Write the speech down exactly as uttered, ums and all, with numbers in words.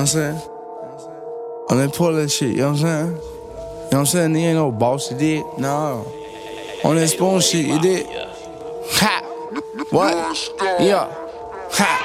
I'm saying? On that Portland shit, you know what I'm saying? You know what I'm saying? He ain't no boss, you did? No. On that spoon shit, you did? Ha! What? Yeah. Ha!